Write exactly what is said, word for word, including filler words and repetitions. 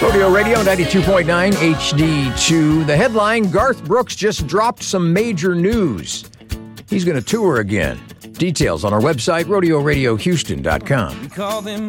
Rodeo Radio ninety-two point nine H D two. The headline, Garth Brooks just dropped some major news. He's going to tour again. Details on our website, rodeo radio houston dot com.